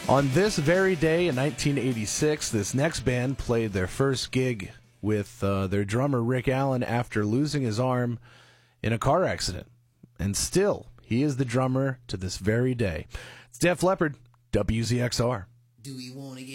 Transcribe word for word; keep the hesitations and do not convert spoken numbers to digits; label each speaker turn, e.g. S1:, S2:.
S1: On this very day in nineteen eighty-six, this next band played their first gig with uh, their drummer Rick Allen after losing his arm in a car accident. And still, he is the drummer to this very day. It's Def Leppard, W Z X R.
S2: Do we want to get